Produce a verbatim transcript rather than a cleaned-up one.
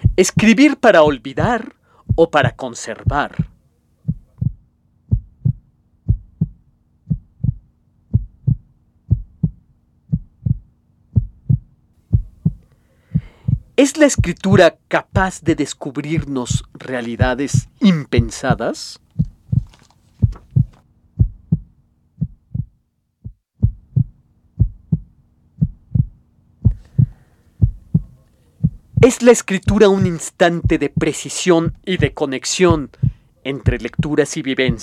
¿Escribir para olvidar o para conservar? ¿Es la escritura capaz de descubrirnos realidades impensadas? ¿Es la escritura un instante de precisión y de conexión entre lecturas y vivencias?